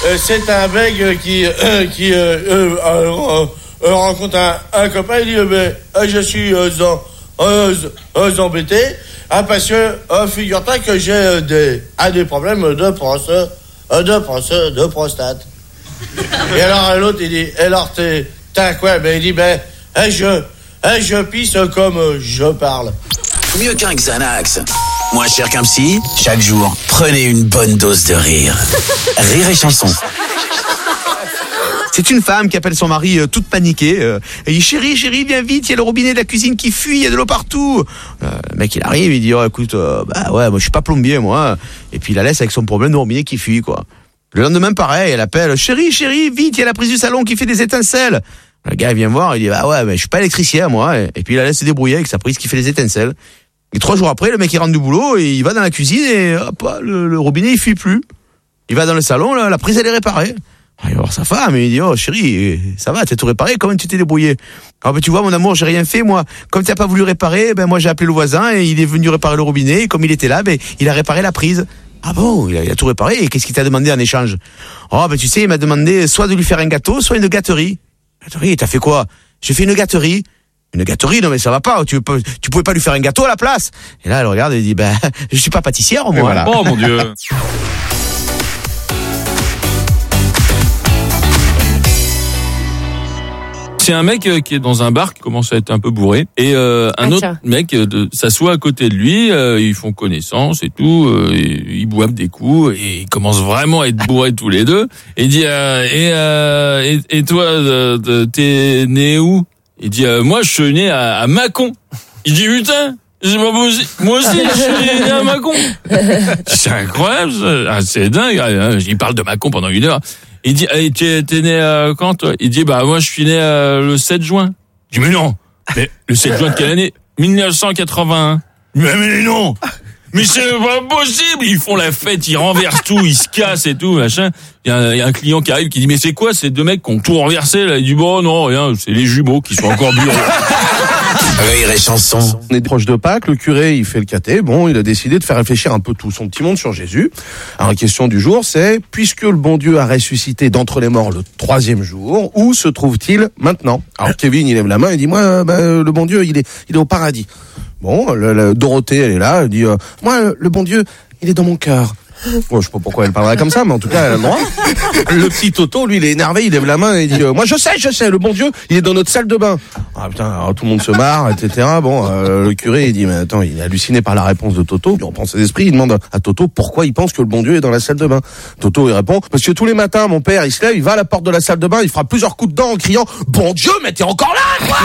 c'est un mec qui rencontre un copain, il dit je suis embêté parce que figure-toi que j'ai des problèmes de prostate. Et alors l'autre il dit alors t'as quoi? Il dit je pisse comme je parle. Mieux qu'un Xanax, moins cher qu'un psy, chaque jour, prenez une bonne dose de rire. Rire et chanson. C'est une femme qui appelle son mari toute paniquée. Et dit chérie, viens vite, il y a le robinet de la cuisine qui fuit, il y a de l'eau partout. Le mec il arrive, il dit écoute, moi je suis pas plombier moi. Et puis il la laisse avec son problème de robinet qui fuit quoi. Le lendemain pareil, elle appelle chérie, vite, il y a la prise du salon qui fait des étincelles. Le gars il vient voir, il dit mais je suis pas électricien moi. Et puis il la laisse se débrouiller avec sa prise qui fait des étincelles. Et 3 jours après, le mec il rentre du boulot et il va dans la cuisine et hop, le robinet il fuit plus. Il va dans le salon, la prise elle est réparée. Il va voir sa femme et il dit chérie, ça va, t'as tout réparé, comment tu t'es débrouillé? Tu vois mon amour, j'ai rien fait moi. Comme t'as pas voulu réparer, moi j'ai appelé le voisin et il est venu réparer le robinet. Et comme il était là, il a réparé la prise. Ah bon, il a tout réparé. Et qu'est-ce qu'il t'a demandé en échange? Tu sais, il m'a demandé soit de lui faire un gâteau, soit une gâterie. Gâterie, t'as fait quoi? J'ai fait une gâterie. Une gâterie, non mais ça va pas, tu pouvais pas lui faire un gâteau à la place. Et là elle regarde et elle dit je suis pas pâtissière moi. Voilà. Oh mon Dieu. C'est un mec qui est dans un bar qui commence à être un peu bourré et un autre mec s'assoit à côté de lui, ils font connaissance et tout, ils boivent des coups et ils commencent vraiment à être bourrés tous les deux. Et il dit et toi t'es né où? Il dit moi je suis né à Mâcon. Il dit putain, c'est pas possible. Moi aussi je suis né à Mâcon. C'est incroyable, c'est dingue. Il parle de Mâcon pendant 1 heure. Il dit t'es né quand toi? Il dit moi je suis né le 7 juin. Je dis mais non. Mais le 7 juin de quelle année? 1981. Mais non. Mais c'est pas possible. Ils font la fête, ils renversent tout, ils se cassent et tout, machin. Il y a un client qui arrive qui dit mais c'est quoi ces 2 mecs qui ont tout renversé là? Il dit non, rien, c'est les jumeaux qui sont encore bureaux. Rire et chanson. On est proche de Pâques, le curé il fait le caté, il a décidé de faire réfléchir un peu tout son petit monde sur Jésus. Alors la question du jour c'est, puisque le bon Dieu a ressuscité d'entre les morts le 3e jour, où se trouve-t-il maintenant? Alors Kevin il lève la main et dit moi le bon Dieu il est au paradis. Dorothée elle est là, elle dit moi le bon Dieu il est dans mon cœur. Je sais pas pourquoi elle parlerait comme ça, mais en tout cas elle a le droit. Le petit Toto lui il est énervé, il lève la main et il dit moi je sais, le bon Dieu il est dans notre salle de bain. Alors, tout le monde se marre, etc. Le curé il dit mais attends, il est halluciné par la réponse de Toto. Il reprend ses esprits, il demande à Toto pourquoi il pense que le bon Dieu est dans la salle de bain. Toto il répond parce que tous les matins mon père il se lève, il va à la porte de la salle de bain, il fera plusieurs coups de dents en criant bon Dieu mais t'es encore là quoi.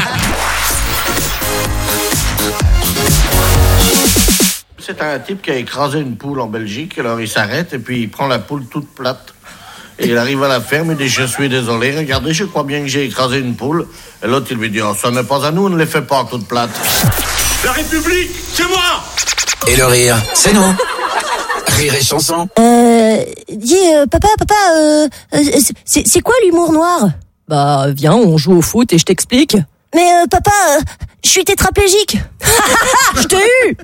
C'est un type qui a écrasé une poule en Belgique, alors il s'arrête et puis il prend la poule toute plate. Et il arrive à la ferme, il dit je suis désolé, regardez, je crois bien que j'ai écrasé une poule. Et l'autre il lui dit ça n'est pas à nous, on ne les fait pas toutes plates. La République, c'est moi. Et le rire, c'est nous. Rire et chanson. Dis papa, c'est quoi l'humour noir? Viens, on joue au foot et je t'explique. Mais papa, je suis tétraplégique. Je t'ai eu.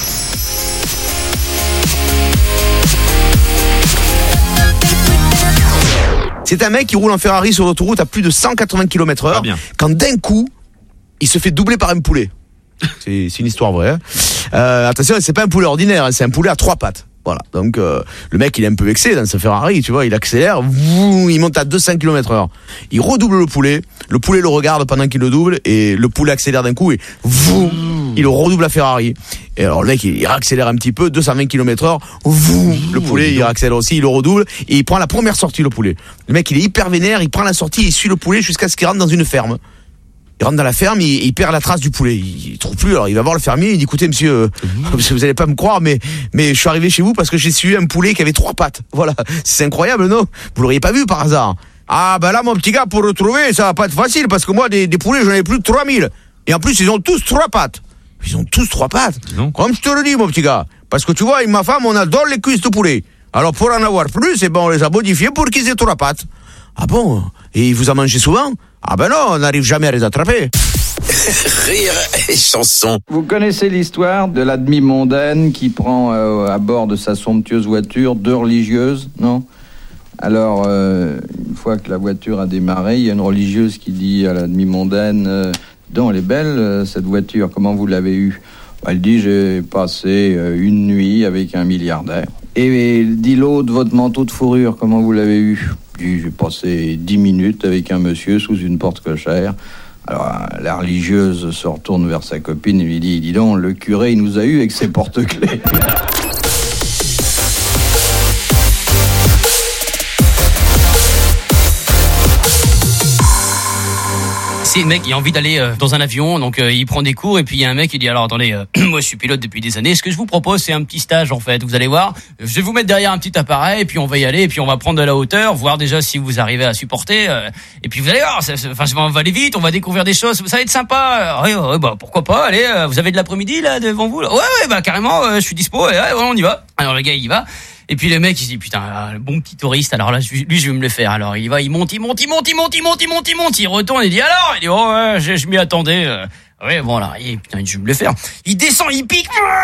C'est un mec qui roule en Ferrari sur l'autoroute à plus de 180 km/h quand d'un coup, il se fait doubler par un poulet. C'est une histoire vraie. Attention, c'est pas un poulet ordinaire, c'est un poulet à 3 pattes. Voilà, donc le mec il est un peu vexé dans ce Ferrari, tu vois, il accélère, il monte à 200 km/h. Il redouble le poulet le regarde pendant qu'il le double et le poulet accélère d'un coup et il redouble la Ferrari. Et alors le mec il accélère un petit peu, 220 km/h, le poulet il accélère aussi, il le redouble et il prend la première sortie le poulet. Le mec il est hyper vénère, il prend la sortie, il suit le poulet jusqu'à ce qu'il rentre dans une ferme. Il rentre dans la ferme, il perd la trace du poulet. Il trouve plus, alors il va voir le fermier, il dit écoutez monsieur, vous allez pas me croire, mais je suis arrivé chez vous parce que j'ai suivi un poulet qui avait 3 pattes. Voilà, c'est incroyable, non? Vous l'auriez pas vu par hasard? Ah là mon petit gars, pour retrouver, ça va pas être facile parce que moi des poulets j'en ai plus de 3000. Et en plus ils ont tous 3 pattes. Ils ont tous 3 pattes. Non. Comme je te le dis mon petit gars, parce que tu vois, avec ma femme on adore les cuisses de poulet. Alors pour en avoir plus, on les a modifiés pour qu'ils aient 3 pattes. Ah bon? Et ils vous en mangez souvent? Ah non, on n'arrive jamais à les attraper. Rire et chanson. Vous connaissez l'histoire de la demi-mondaine qui prend à bord de sa somptueuse voiture 2 religieuses, non? Alors, une fois que la voiture a démarré, il y a une religieuse qui dit à la demi-mondaine donc, elle est belle, cette voiture, comment vous l'avez eue? Elle dit, j'ai passé une nuit avec un milliardaire. Et dit l'autre, votre manteau de fourrure, comment vous l'avez eu? Elle dit, j'ai passé 10 minutes avec un monsieur sous une porte cochère. Alors, la religieuse se retourne vers sa copine et lui dit, dis donc, le curé, il nous a eu avec ses porte-clés. C'est le mec qui a envie d'aller dans un avion, donc il prend des cours et puis il y a un mec qui dit alors attendez, moi je suis pilote depuis des années, ce que je vous propose c'est un petit stage en fait, vous allez voir, je vais vous mettre derrière un petit appareil et puis on va y aller et puis on va prendre de la hauteur, voir déjà si vous arrivez à supporter et puis vous allez voir, on va aller vite, on va découvrir des choses, ça va être sympa, ouais, bah pourquoi pas, allez, vous avez de l'après-midi là devant vous là, ouais bah carrément, je suis dispo, ouais, on y va. Alors le gars il y va. Et puis le mec il se dit putain le bon petit touriste, alors là lui je vais me le faire. Alors il va, il monte, il retourne, il dit alors, il dit oh ouais, je m'y attendais. Ouais bon là, putain je vais me le faire. Il descend, il pique.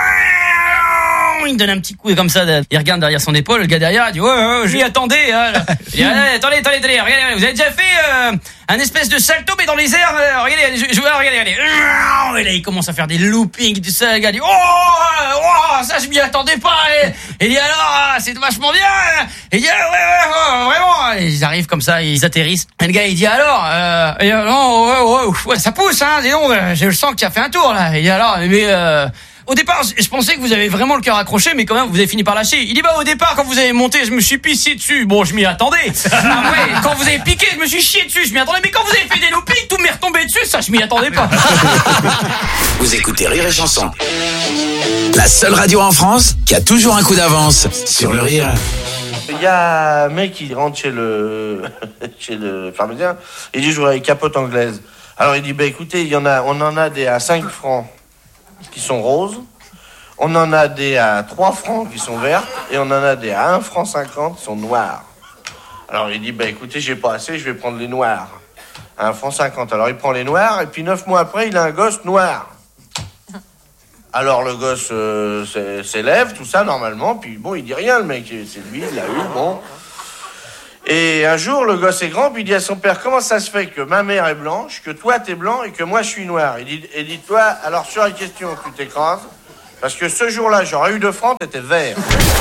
Il donne un petit coup et comme ça, il regarde derrière son épaule, le gars derrière il dit ouais, je m'y attendais. Il dit attendez, regardez, vous avez déjà fait un espèce de salto mais dans les airs, regardez. Et là il commence à faire des loopings, tout ça, le gars dit oh ça je m'y attendais pas. Et il dit alors c'est vachement bien. Et il dit ouais, vraiment. Et ils arrivent comme ça, ils atterrissent. Et le gars il dit alors ouais, ça pousse hein, dis donc, je sens que tu as fait un tour là. Il dit alors mais au départ, je pensais que vous avez vraiment le cœur accroché, mais quand même, vous avez fini par lâcher. Il dit, bah, au départ, quand vous avez monté, je me suis pissé dessus. Bon, je m'y attendais. Après, quand vous avez piqué, je me suis chié dessus. Je m'y attendais. Mais quand vous avez fait des loopings, tout m'est retombé dessus. Ça, je m'y attendais pas. Vous écoutez Rire et Chanson. La seule radio en France qui a toujours un coup d'avance sur le rire. Il y a un mec qui rentre chez le pharmacien. Il dit, je voudrais une capote anglaise. Alors, il dit, bah, écoutez, on en a des à 5 francs. Qui sont roses, on en a des à 3 francs qui sont vertes, et on en a des à 1 franc 50 qui sont noires. Alors il dit, bah écoutez, j'ai pas assez, je vais prendre les noirs. À 1 franc 50. Alors il prend les noirs, et puis 9 mois après, il a un gosse noir. Alors le gosse s'élève, tout ça, normalement, puis bon, il dit rien, le mec, c'est lui, il l'a eu, bon. Et un jour, le gosse est grand, puis il dit à son père, comment ça se fait que ma mère est blanche, que toi t'es blanc et que moi je suis noir? Il dit, toi, alors sur la question, tu t'écrases, parce que ce jour-là, j'aurais eu 2 francs, t'étais vert.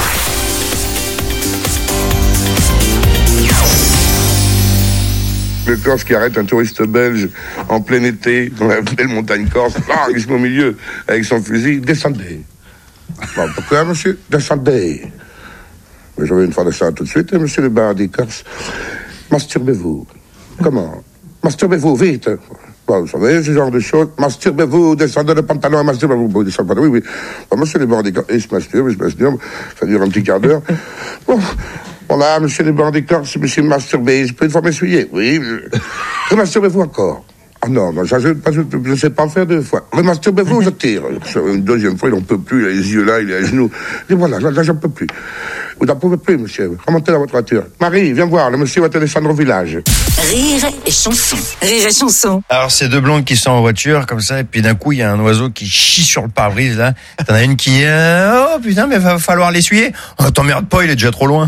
Le Corse qui arrête un touriste belge en plein été, dans la belle montagne corse, il se met au milieu avec son fusil, descendez. Bon, pourquoi, monsieur? Descendez. Mais j'avais une fois de ça tout de suite, monsieur le bandit corse. Masturbez-vous. Comment? Masturbez-vous, vite. Bon, vous savez, ce genre de choses. Masturbez-vous, descendez le pantalon, masturbez-vous, descendez le pantalon, oui. Bon, monsieur le bandit corse, il se masturbe, ça dure un petit quart d'heure. Bon, voilà, monsieur le bandit corse, monsieur masturbé, je peux une fois m'essuyer, oui. Masturbez-vous encore. Ah non, ça, je ne sais pas en faire 2 fois. Masturbez-vous, je tire. Une deuxième fois, il n'en peut plus, il a les yeux là, il est à genoux. Et voilà, là, j'en peux plus. Vous n'en pouvez plus, monsieur. Remontez dans votre voiture. Marie, viens voir, le monsieur va te descendre au village. Rire et chanson. Rire et chanson. Alors, c'est 2 blondes qui sont en voiture, comme ça, et puis d'un coup, il y a un oiseau qui chie sur le pare-brise, là. T'en as une qui oh putain, mais va falloir l'essuyer. Oh, t'emmerdes pas, il est déjà trop loin.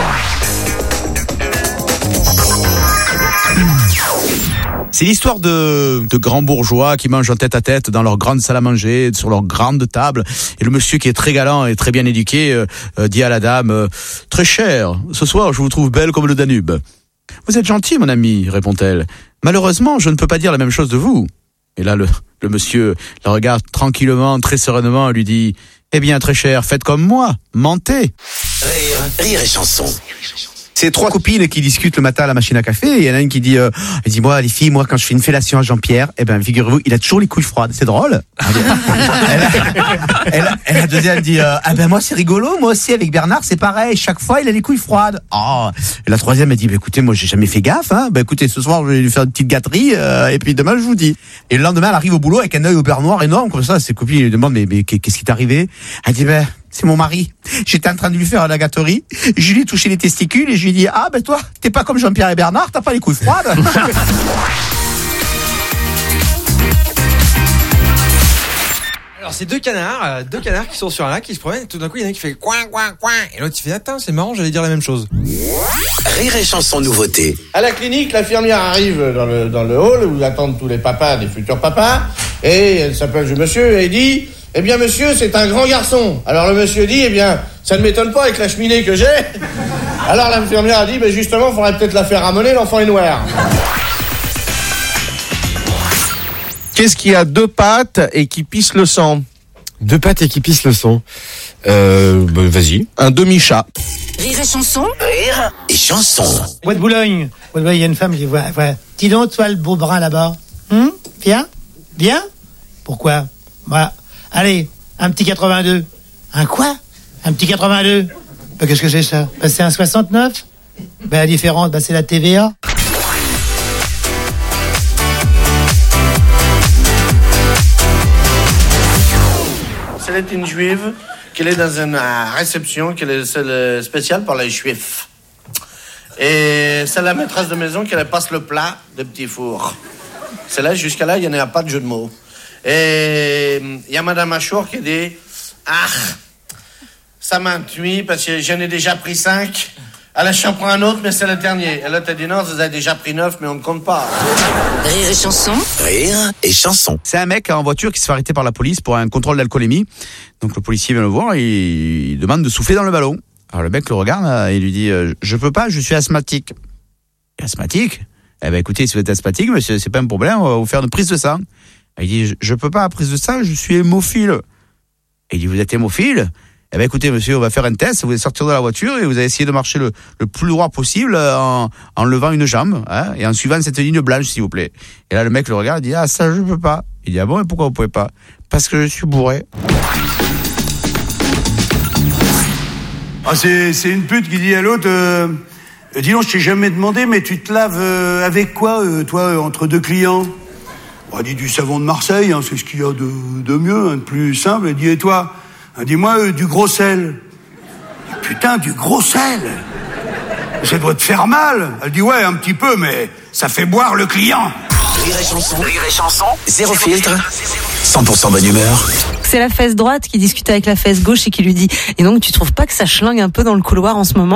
C'est l'histoire de grands bourgeois qui mangent en tête à tête dans leur grande salle à manger, sur leur grande table. Et le monsieur qui est très galant et très bien éduqué dit à la dame « Très cher, ce soir je vous trouve belle comme le Danube. »« Vous êtes gentil, mon ami, répond-elle. Malheureusement, je ne peux pas dire la même chose de vous. » Et là, le monsieur la regarde tranquillement, très sereinement, et lui dit « Eh bien, très cher, faites comme moi, mentez. » Rire et Chanson. C'est 3 copines qui discutent le matin à la machine à café, et il y en a une qui dit moi les filles, moi quand je fais une fellation à Jean-Pierre, eh ben figurez-vous, il a toujours les couilles froides, c'est drôle. Elle la deuxième dit moi c'est rigolo, moi aussi avec Bernard c'est pareil, chaque fois il a les couilles froides. Et la troisième elle dit écoutez, moi j'ai jamais fait gaffe, écoutez, ce soir je vais lui faire une petite gâterie et puis demain je vous dis. Et le lendemain elle arrive au boulot avec un œil au beurre noir énorme comme ça, ses copines lui demandent mais qu'est-ce qui t'est arrivé? Elle dit c'est mon mari. J'étais en train de lui faire la gâterie. Je lui ai touché les testicules et je lui ai dit toi, t'es pas comme Jean-Pierre et Bernard, t'as pas les couilles froides. Alors c'est 2 canards qui sont sur un lac, qui se promènent et tout d'un coup il y en a un qui fait coin coin coin et l'autre il fait attends, c'est marrant, j'allais dire la même chose. Rire et chanson nouveauté. À la clinique, l'infirmière arrive dans le hall où attendent tous les papas, des futurs papas, et elle s'appelle monsieur et dit « Eh bien, monsieur, c'est un grand garçon. » Alors le monsieur dit « Eh bien, ça ne m'étonne pas avec la cheminée que j'ai. » Alors l'infirmière a dit « Ben justement, il faudrait peut-être la faire ramener, l'enfant est noir. » Qu'est-ce qui a 2 pattes et qui pisse le sang? 2 pattes et qui pisse le sang. Vas-y. Un demi-chat. Rire et chanson. Rire et chanson. Bois de Boulogne. Il y a une femme qui voit. Dis donc, toi, le beau brun là-bas. Viens. Viens. Pourquoi? Voilà. Allez, un petit 82. Un quoi? Un petit 82. Qu'est-ce que c'est ça? C'est un 69? La différence, c'est la TVA. C'est une juive qu'elle est dans une réception, qu'elle est celle spéciale pour les juifs. Et c'est la maîtresse de maison qui passe le plat de petits fours. C'est là, jusqu'à là, il n'y en a pas de jeu de mots. Et il y a Madame Achour qui dit « Ah, ça m'ennuie parce que j'en ai déjà pris 5. Allez, j'en prends un autre, mais c'est le dernier. » Et l'autre a dit « Non, vous avez déjà pris 9, mais on ne compte pas. » Rire et chanson. Rire et chanson. C'est un mec en voiture qui se fait arrêter par la police pour un contrôle d'alcoolémie. Donc le policier vient le voir et il demande de souffler dans le ballon. Alors le mec le regarde et lui dit je peux pas, je suis asthmatique. Asthmatique? Eh ben écoutez, si vous êtes asthmatique, monsieur, c'est pas un problème, on va vous faire une prise de sang. Il dit je peux pas, prise de sang, je suis hémophile. Et il dit vous êtes hémophile? Eh ben écoutez monsieur, on va faire un test, vous allez sortir de la voiture et vous allez essayer de marcher le plus droit possible en levant une jambe et en suivant cette ligne blanche s'il vous plaît. Et là le mec le regarde et dit ah ça je peux pas. Il dit ah bon et pourquoi vous pouvez pas? Parce que je suis bourré. Ah c'est une pute qui dit à l'autre dis donc je t'ai jamais demandé mais tu te laves avec quoi toi entre 2 clients? On dit du savon de Marseille, c'est ce qu'il y a de mieux, de plus simple. Elle dit et toi? Dis-moi du gros sel. Putain, du gros sel. Ça doit te faire mal. Elle dit ouais, un petit peu, mais ça fait boire le client. Rire et chanson. Zéro filtre. 100% bonne humeur. C'est la fesse droite qui discute avec la fesse gauche et qui lui dit « Et donc, tu trouves pas que ça schlingue un peu dans le couloir en ce moment ?»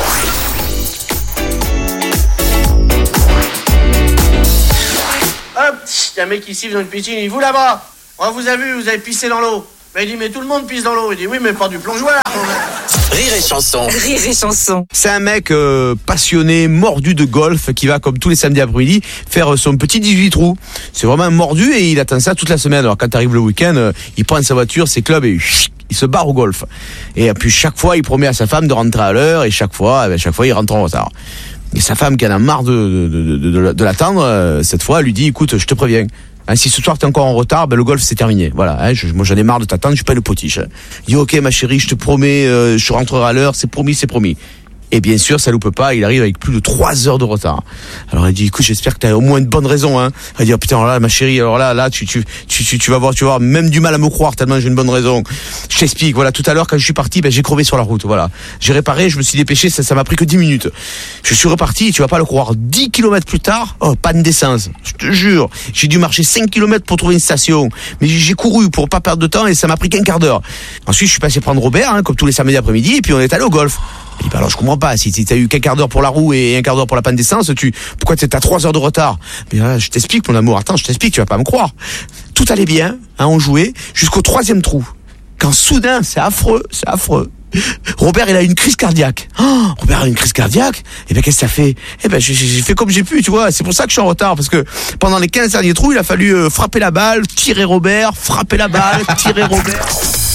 Hop, il y a un mec qui siffle dans une piscine, il dit « Vous là-bas, on vous a vu, vous avez pissé dans l'eau. » Mais il dit « Mais tout le monde pisse dans l'eau. » Il dit « Oui, mais pas du plongeoir. » Rire et chanson. Rire et chanson. C'est un mec passionné, mordu de golf, qui va comme tous les samedis après-midi faire son petit 18 trous. C'est vraiment un mordu et il attend ça toute la semaine. Alors quand arrive le week-end, il prend sa voiture, ses clubs et il se barre au golf. Et puis chaque fois, il promet à sa femme de rentrer à l'heure et chaque fois, il rentre en retard. Et sa femme, qui en a marre de l'attendre, cette fois, elle lui dit, écoute, je te préviens. Si ce soir t'es encore en retard, le golf c'est terminé. Voilà, moi j'en ai marre de t'attendre, je suis pas le potiche. Il dit ok ma chérie, je te promets, je rentrerai à l'heure, c'est promis, c'est promis. Et bien sûr, ça loupe pas, il arrive avec plus de 3 heures de retard. Alors elle dit, écoute, j'espère que t'as au moins une bonne raison, Elle dit, oh putain, alors là, ma chérie, alors là, tu vas voir, tu vas avoir même du mal à me croire tellement j'ai une bonne raison. Je t'explique, voilà, tout à l'heure, quand je suis parti, j'ai crevé sur la route, voilà. J'ai réparé, je me suis dépêché, ça m'a pris que 10 minutes. Je suis reparti, tu vas pas le croire, 10 km plus tard, panne d'essence. Je te jure, j'ai dû marcher 5 km pour trouver une station. Mais j'ai couru pour pas perdre de temps et ça m'a pris qu'un quart d'heure. Ensuite, je suis passé prendre Robert, comme tous les samedis après-midi, et puis on est allé au golf. Il dit, alors je comprends pas, si t'as eu qu'un quart d'heure pour la roue et un quart d'heure pour la panne d'essence, pourquoi t'as 3 heures de retard? Mais là, je t'explique mon amour, attends, je t'explique, tu vas pas me croire. Tout allait bien, on jouait, jusqu'au 3e trou. Quand soudain, c'est affreux. Robert, il a une crise cardiaque. Robert a une crise cardiaque. Et qu'est-ce que ça fait? J'ai fait comme j'ai pu, tu vois. C'est pour ça que je suis en retard, parce que pendant les 15 derniers trous, il a fallu frapper la balle, tirer Robert, frapper la balle, tirer Robert.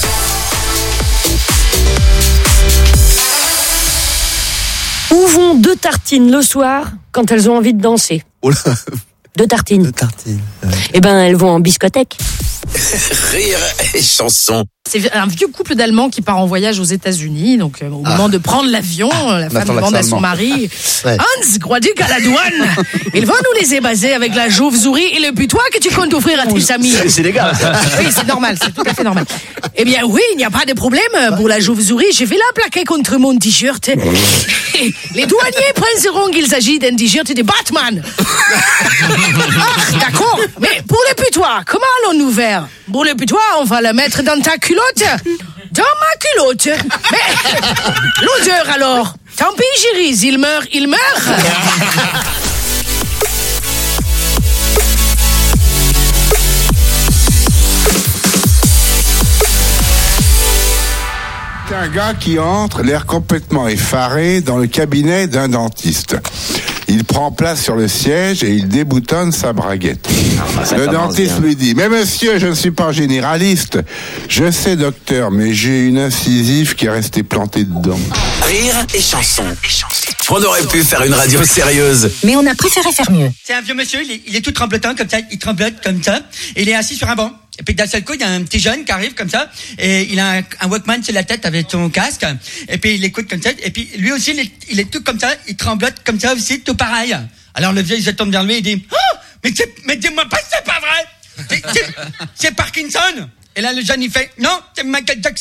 Où vont 2 tartines le soir quand elles ont envie de danser? Oh là. 2 tartines. 2 tartines. Eh ben, elles vont en biscothèque. Rire et chanson. C'est un vieux couple d'Allemands qui part en voyage aux États-Unis. Donc, au moment de prendre l'avion, la femme demande à son mari Hans, crois-tu qu'à la douane, ils vont nous laisser baser avec la chauve-souris et le putois que tu comptes offrir à tes amis? C'est légal. Oui, c'est normal, c'est tout à fait normal. Eh bien, oui, il n'y a pas de problème. Pour la chauve-souris, je vais la plaquer contre mon t-shirt. Les douaniers penseront qu'il s'agit d'un t-shirt de Batman. Ah, d'accord. Mais pour le putois, comment allons-nous faire? Pour le putois, on va le mettre dans ta culotte. Dans ma culotte. Mais l'odeur alors? Tant pis, Géris, il meurt. C'est un gars qui entre, l'air complètement effaré, dans le cabinet d'un dentiste. Il prend place sur le siège et il déboutonne sa braguette. Le dentiste lui dit « Mais monsieur, je ne suis pas généraliste. Je sais, docteur, mais j'ai une incisive qui est restée plantée dedans. » Rire et chanson. On aurait pu faire une radio sérieuse. Mais on a préféré faire mieux. C'est un vieux monsieur, il est tout tremblotant comme ça, il tremblote comme ça, et il est assis sur un banc. Et puis d'un seul coup, il y a un petit jeune qui arrive comme ça, et il a un Walkman sur la tête avec son casque, et puis il écoute comme ça, et puis lui aussi, il est tout comme ça, il tremblote comme ça aussi, tout pareil. Alors le vieux, il se tourne vers lui et dit « Oh, mais dis-moi pas que c'est pas vrai. C'est Parkinson. » Et là, le jeune, il fait « Non, c'est Michael Jackson. »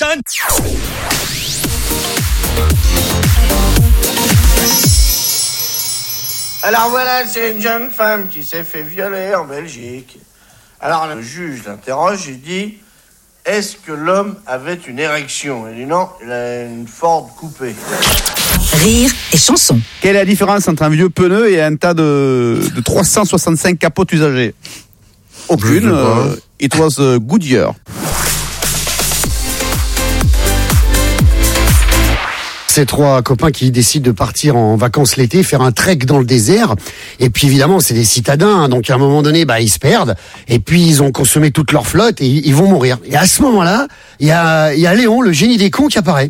Alors voilà, c'est une jeune femme qui s'est fait violer en Belgique. Alors le juge l'interroge et dit « Est-ce que l'homme avait une érection ?» Il dit « Non, il a une Ford coupée. » Rire et chanson. Quelle est la différence entre un vieux pneu et un tas de 365 capotes usagées? Aucune. It was Goodyear. Ces trois copains qui décident de partir en vacances l'été, faire un trek dans le désert. Et puis évidemment, c'est des citadins, hein, donc à un moment donné, ils se perdent. Et puis ils ont consommé toute leur flotte et ils vont mourir. Et à ce moment-là, il y a Léon, le génie des cons, qui apparaît.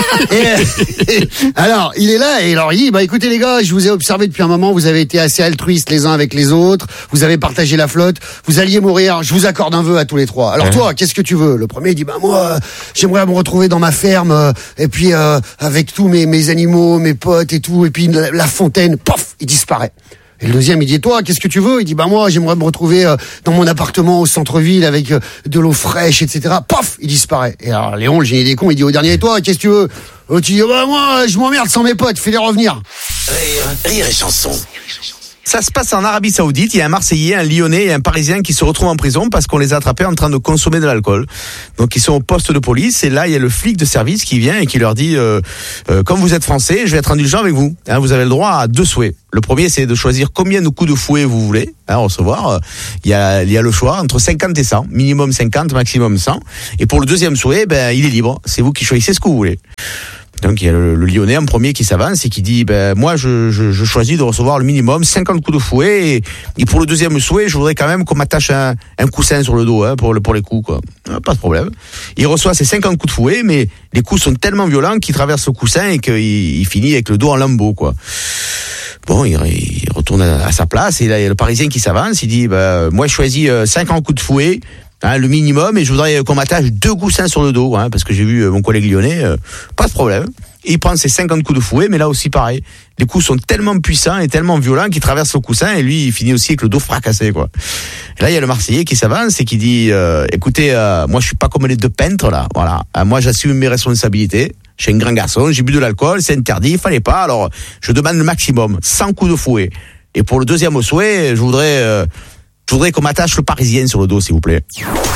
et alors, il est là et alors il dit écoutez les gars, je vous ai observé depuis un moment, vous avez été assez altruistes les uns avec les autres, vous avez partagé la flotte, vous alliez mourir, je vous accorde un vœu à tous les trois. Alors toi, qu'est-ce que tu veux? Le premier dit moi, j'aimerais me retrouver dans ma ferme et puis avec tous mes animaux, mes potes et tout, et puis la fontaine, pof, il disparaît. Et le deuxième, il dit, toi, qu'est-ce que tu veux? Il dit, moi, j'aimerais me retrouver dans mon appartement au centre-ville avec de l'eau fraîche, etc. Pof, il disparaît. Et alors, Léon, le génie des cons, il dit au dernier, et toi, qu'est-ce que tu veux? Tu dis, moi, je m'emmerde sans mes potes, fais-les revenir. Rire et chanson. Ça se passe en Arabie Saoudite. Il y a un Marseillais, un Lyonnais et un Parisien qui se retrouvent en prison parce qu'on les a attrapés en train de consommer de l'alcool. Donc ils sont au poste de police et là il y a le flic de service qui vient et qui leur dit comme vous êtes français, je vais être indulgent avec vous. Vous avez le droit à 2 souhaits. Le premier, c'est de choisir combien de coups de fouet vous voulez recevoir. Il y a le choix entre 50 et 100, minimum 50, maximum 100. Et pour le deuxième souhait, il est libre. C'est vous qui choisissez ce que vous voulez. Donc il y a le Lyonnais en premier qui s'avance et qui dit moi je choisis de recevoir le minimum 50 coups de fouet et pour le deuxième souhait je voudrais quand même qu'on m'attache un coussin sur le dos pour les coups quoi. Pas de problème. Il reçoit ses 50 coups de fouet mais les coups sont tellement violents qu'il traverse le coussin et qu'il finit avec le dos en lambeaux quoi. Bon, il retourne à sa place et là il y a le Parisien qui s'avance, il dit moi je choisis 50 coups de fouet. Le minimum, et je voudrais qu'on m'attache 2 coussins sur le dos, parce que j'ai vu mon collègue lyonnais, pas de problème. Et il prend ses 50 coups de fouet, mais là aussi pareil. Les coups sont tellement puissants et tellement violents qu'il traverse le coussin et lui, il finit aussi avec le dos fracassé, quoi. Et là, il y a le Marseillais qui s'avance et qui dit, écoutez, moi je suis pas comme les 2 peintres, là, voilà. Moi j'assume mes responsabilités. Je suis un grand garçon, j'ai bu de l'alcool, c'est interdit, il fallait pas, alors je demande le maximum, 100 coups de fouet. Et pour le deuxième souhait, je voudrais qu'on m'attache le Parisien sur le dos, s'il vous plaît.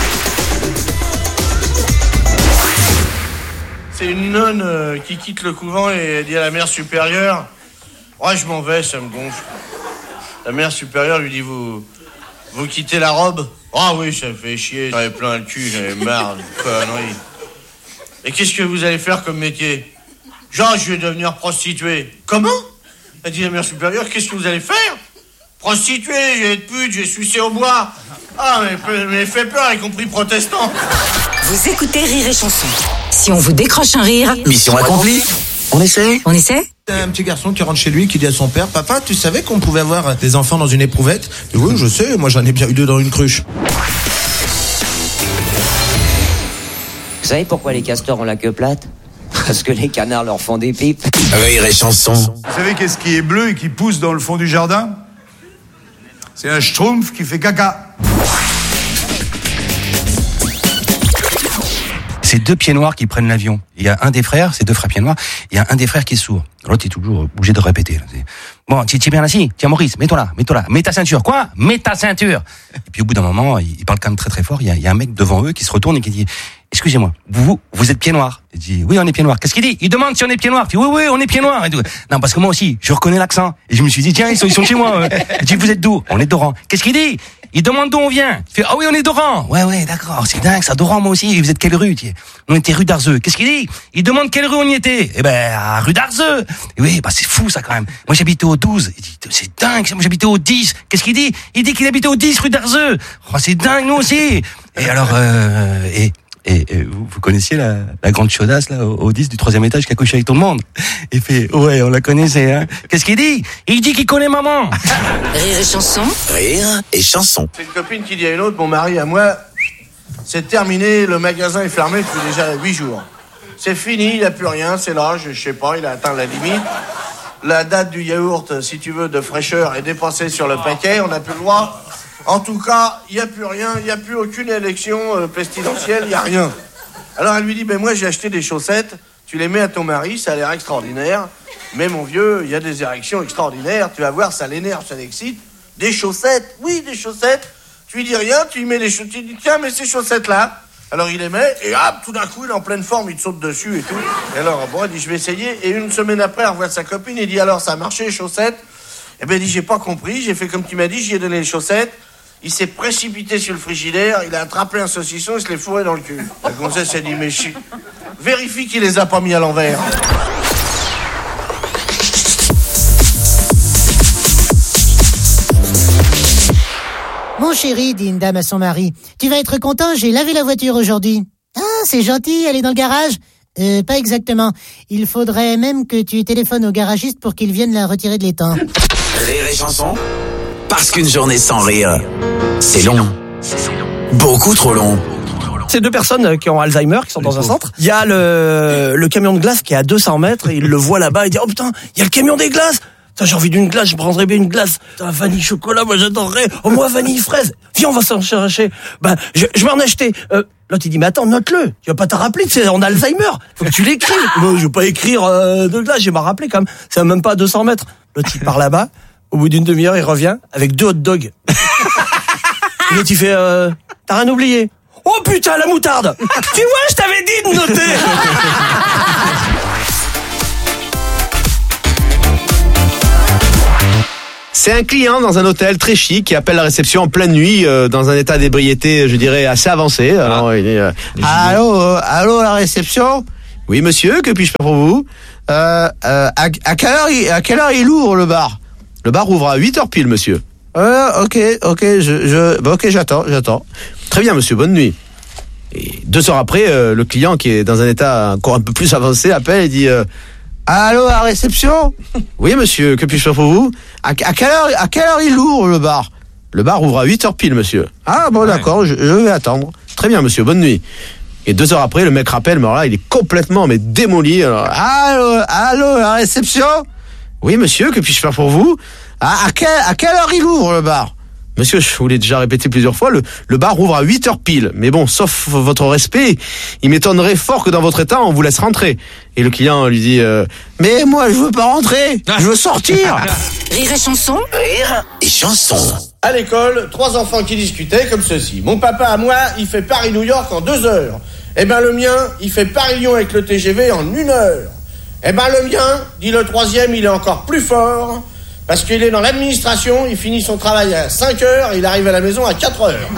C'est une nonne qui quitte le couvent et dit à la mère supérieure « Ouais, je m'en vais, ça me gonfle. » La mère supérieure lui dit « Vous quittez la robe ?»« Ah oui, ça me fait chier, j'en avais plein le cul, j'en avais marre de conneries. »« Et qu'est-ce que vous allez faire comme métier ?»« Genre, je vais devenir prostituée. »« Comment ?» a dit la mère supérieure. « Qu'est-ce que vous allez faire ?»« Prostituée, je vais être pute, je vais sucer au bois. » Ah, mais fait peur, y compris protestant. Vous écoutez Rire et Chanson. Si on vous décroche un rire... Mission accomplie. On essaie. On essaie. Un petit garçon qui rentre chez lui, qui dit à son père, papa, tu savais qu'on pouvait avoir des enfants dans une éprouvette? Oui, je sais, moi j'en ai bien eu 2 dans une cruche. Vous savez pourquoi les castors ont la queue plate? Parce que les canards leur font des pipes. Rire et Chanson. Vous savez qu'est-ce qui est bleu et qui pousse dans le fond du jardin? C'est un schtroumpf qui fait caca. C'est 2 pieds noirs qui prennent l'avion. Il y a un des frères, c'est 2 frères pieds noirs, il y a un des frères qui est sourd. L'autre est toujours obligé de répéter. Bon, tu es bien assis? Tiens Maurice, mets-toi là. Mets ta ceinture. Quoi? Mets ta ceinture. Et puis au bout d'un moment, il parle quand même très très fort. Il y a un mec devant eux qui se retourne et qui dit, excusez-moi, vous êtes pieds noirs? Il dit, oui, on est pieds noirs. Qu'est-ce qu'il dit? Il demande si on est pieds noirs. Il dit, oui, on est pieds noirs. Et tout. Non, parce que moi aussi, je reconnais l'accent. Et je me suis dit, tiens, ils sont chez moi. Il dit, vous êtes d'où? On est d'Oran. Qu'est-ce qu'il dit? Il demande d'où on vient. Il fait, ah oui, on est d'Oran. Ouais, d'accord, c'est dingue, ça, d'Oran, moi aussi. Et vous êtes quelle rue? On était rue d'Arzeux. Qu'est-ce qu'il dit? Il demande quelle rue on y était. Eh ben, à rue d'Arzeux. Et oui, c'est fou, ça, quand même. Moi, j'habitais au 12. Il dit, c'est dingue, moi, j'habitais au 10. Qu'est-ce qu'il dit? Il dit qu'il habitait au 10 rue d'Arzeux. Oh, c'est dingue, nous aussi. Et alors, et vous connaissiez la grande chaudasse, là, au 10 du 3e étage qui a couché avec tout le monde? Il fait, ouais, on la connaissait, hein. Qu'est-ce qu'il dit? Il dit qu'il connaît maman. Rire et chanson. Rire et chanson. C'est une copine qui dit à une autre, mon mari à moi, c'est terminé, le magasin est fermé depuis déjà 8 jours. C'est fini, il n'y a plus rien, c'est l'âge, je sais pas, il a atteint la limite. La date du yaourt, si tu veux, de fraîcheur est dépassée sur le paquet, on n'a plus le droit. En tout cas, il n'y a plus rien, il n'y a plus aucune élection pestilentielle, il n'y a rien. Alors elle lui dit, moi j'ai acheté des chaussettes, tu les mets à ton mari, ça a l'air extraordinaire. Mais mon vieux, il y a des érections extraordinaires, tu vas voir, ça l'énerve, ça l'excite. Des chaussettes, oui, des chaussettes. Tu lui dis rien, tu lui mets les chaussettes, tu lui dis, tiens, mais ces chaussettes-là. Alors il les met, et hop, tout d'un coup, il est en pleine forme, il te saute dessus et tout. Et alors, bon, il dit, je vais essayer. Et une semaine après, elle revoit sa copine, il dit, alors, ça a marché, les chaussettes? Eh ben, il dit, j'ai pas compris, j'ai fait comme tu m'as dit, j'y ai donné les chaussettes. Il s'est précipité sur le frigidaire, il a attrapé un saucisson, il se l'est fourré dans le cul. La gonzesse s'est dit, mais vérifie qu'il les a pas mis à l'envers. Mon chéri, dit une dame à son mari, tu vas être content, j'ai lavé la voiture aujourd'hui. Ah, c'est gentil, elle est dans le garage? Pas exactement. Il faudrait même que tu téléphones au garagiste pour qu'il vienne la retirer de l'étang. Rire et chanson. Parce qu'une journée sans rire, c'est long. Beaucoup trop long. C'est 2 personnes qui ont Alzheimer, qui sont dans un centre. Il y a le camion de glace qui est à 200 mètres, et il le voit là-bas, il dit, oh putain, il y a le camion des glaces. Putain, j'ai envie d'une glace, je prendrais bien une glace. Putain, vanille chocolat, moi j'adorerais. Oh, moi vanille fraise. Viens, on va s'en chercher. Je vais en acheter. L'autre il dit, mais attends, note-le. Tu vas pas t'en rappeler, on a Alzheimer. Faut que tu l'écrives. Moi, je vais pas écrire de glace, je vais m'en rappeler quand même. C'est même pas à 200 mètres. L'autre il part là-bas. Au bout d'une demi-heure, il revient avec 2 hot dogs. L'autre il fait, t'as rien oublié? Oh putain, la moutarde. Tu vois, je t'avais dit de noter. C'est un client dans un hôtel très chic qui appelle la réception en pleine nuit dans un état d'ébriété, je dirais, assez avancé. Alors, il dit, allô, la réception? Oui, monsieur, que puis-je faire pour vous? À quelle heure il ouvre le bar? Le bar ouvre à 8h pile, monsieur. Ok, j'attends. Très bien, monsieur, bonne nuit. Et 2 heures après, le client qui est dans un état encore un peu plus avancé appelle et dit allô, à la réception? Oui, monsieur, que puis-je faire pour vous? À quelle heure il ouvre le bar? Le bar ouvre à 8h pile, monsieur. Ah bon, d'accord, je vais attendre. Très bien, monsieur, bonne nuit. Et 2 heures après, le mec rappelle, mais alors là, il est complètement démoli. Alors, allô, à la réception? Oui, monsieur, que puis-je faire pour vous? À quelle heure il ouvre le bar? Monsieur, je vous l'ai déjà répété plusieurs fois, le bar ouvre à 8h pile. Mais bon, sauf votre respect, il m'étonnerait fort que dans votre état, on vous laisse rentrer. Et le client lui dit, mais moi, je veux pas rentrer, je veux sortir. Rire et chanson. Rire et chanson. À l'école, 3 enfants qui discutaient comme ceci. Mon papa à moi, il fait Paris-New York en 2 heures. Eh ben le mien, il fait Paris-Lyon avec le TGV en 1 heure. Eh ben le mien, dit le 3e, il est encore plus fort. Parce qu'il est dans l'administration, il finit son travail à 5 heures et il arrive à la maison à 4 heures.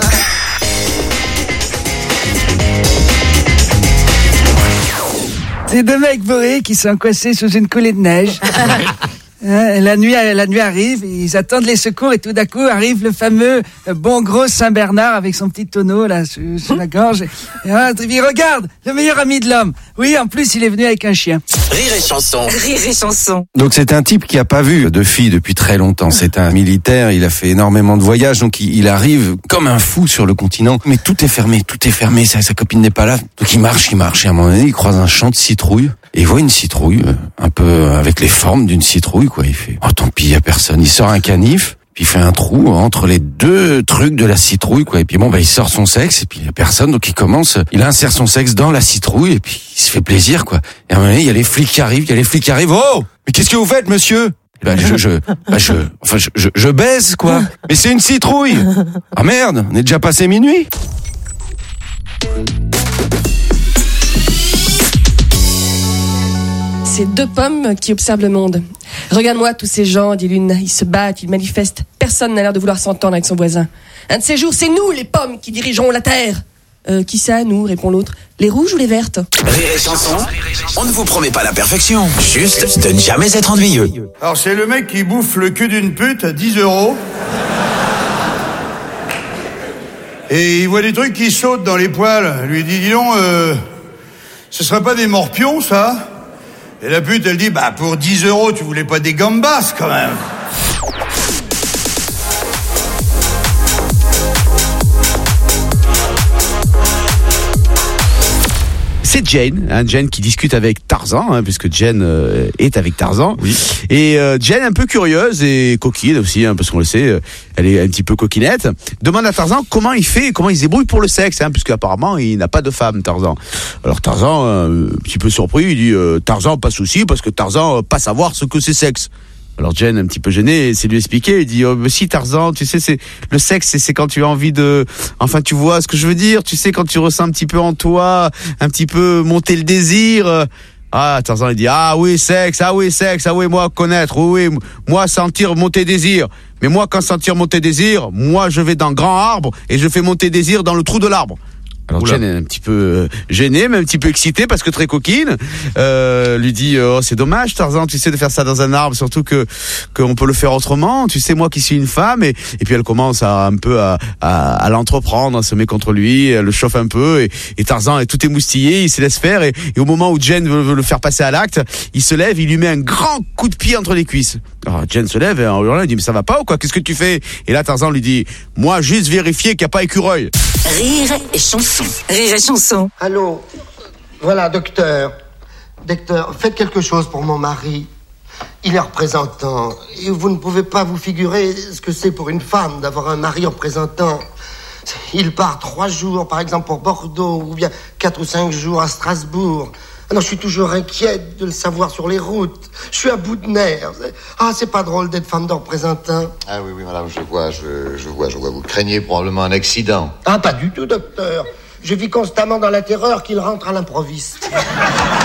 C'est 2 mecs bourrés qui sont coincés sous une coulée de neige. La nuit arrive, ils attendent les secours et tout d'un coup arrive le fameux bon gros Saint-Bernard avec son petit tonneau là sur la gorge. Et il regarde, le meilleur ami de l'homme. Oui, en plus il est venu avec un chien. Rire et chanson. Rire et chanson. Donc c'est un type qui a pas vu de fille depuis très longtemps. C'est un militaire, il a fait énormément de voyages, donc il arrive comme un fou sur le continent. Mais tout est fermé. Sa copine n'est pas là. Donc il marche. Et à un moment donné, il croise un champ de citrouilles. Et il voit une citrouille, un peu avec les formes d'une citrouille, quoi. Il fait, oh tant pis, y a personne. Il sort un canif, puis il fait un trou entre les 2 trucs de la citrouille, quoi. Et puis il sort son sexe, et puis y a personne, donc il insère son sexe dans la citrouille, et puis il se fait plaisir, quoi. Et à un moment donné, il y a les flics qui arrivent, oh! Mais qu'est-ce que vous faites, monsieur? Je baise, quoi. Mais c'est une citrouille! Ah merde, on est déjà passé minuit! ces deux pommes qui observent le monde. Regarde-moi tous ces gens, dit l'une, ils se battent, ils manifestent. Personne n'a l'air de vouloir s'entendre avec son voisin. Un de ces jours, c'est nous, les pommes, qui dirigerons la terre. Qui ça, nous, répond l'autre. Les rouges ou les vertes? Rire et chanson, on ne vous promet pas la perfection, juste de ne jamais être ennuyeux. Alors c'est le mec qui bouffe le cul d'une pute à 10 €. Et il voit des trucs qui sautent dans les poils. Lui dit, dis donc, ce serait pas des morpions, ça? Et la pute, elle dit, bah pour 10 €, tu voulais pas des gambas, quand même. C'est Jane, Jane qui discute avec Tarzan, puisque Jane est avec Tarzan. Oui. Et Jane, un peu curieuse et coquine aussi, parce qu'on le sait, elle est un petit peu coquinette, demande à Tarzan comment il fait, comment il se débrouille pour le sexe, puisque apparemment il n'a pas de femme, Tarzan. Alors Tarzan, un petit peu surpris, il dit Tarzan, pas de souci, parce que Tarzan pas savoir ce que c'est sexe. Alors Jane, un petit peu gênée, essaie de lui expliquer. Il dit mais si Tarzan, tu sais, c'est le sexe, c'est quand tu as envie de, enfin tu vois ce que je veux dire. Tu sais, quand tu ressens un petit peu en toi, un petit peu monter le désir. Ah, Tarzan il dit ah oui sexe, moi connaître, oui moi sentir monter désir. Mais moi quand sentir monter désir, moi je vais dans le grand arbre et je fais monter désir dans le trou de l'arbre. Alors Jane est un petit peu gênée, mais un petit peu excitée parce que très coquine. Lui dit oh c'est dommage Tarzan, tu sais de faire ça dans un arbre, surtout que on peut le faire autrement. Tu sais moi qui suis une femme et puis elle commence à un peu à l'entreprendre, à se met contre lui, elle le chauffe un peu et Tarzan est tout émoustillé, il se laisse faire et au moment où Jane veut le faire passer à l'acte, il se lève, il lui met un grand coup de pied entre les cuisses. Alors Jane se lève et en hurlant il dit mais ça va pas ou quoi, qu'est-ce que tu fais? Et là Tarzan lui dit moi juste vérifier qu'il n'y a pas écureuil. Rire et chanson. Rire et chanson. Allô. Voilà, docteur. Docteur, faites quelque chose pour mon mari. Il est représentant. Et vous ne pouvez pas vous figurer ce que c'est pour une femme d'avoir un mari représentant. Il part 3 jours, par exemple, pour Bordeaux, ou bien 4 ou 5 jours à Strasbourg. Alors, je suis toujours inquiète de le savoir sur les routes. Je suis à bout de nerfs. Ah, c'est pas drôle d'être femme de représentant. Ah oui, madame, je vois. Vous craignez probablement un accident. Ah, pas du tout, docteur. Je vis constamment dans la terreur qu'il rentre à l'improviste.